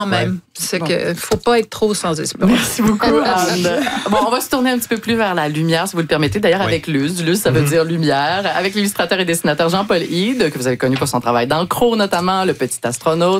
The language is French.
même. C'est que faut pas être trop sans espoir. Merci beaucoup, Anne. Bon, on va se tourner un petit peu plus vers la lumière, si vous le permettez. D'ailleurs, avec Luz. Luz, ça veut dire lumière. Avec l'illustrateur et dessinateur Jean-Paul Hyde, que vous avez connu pour son travail dans Crow, notamment, Le Petit Astronaute.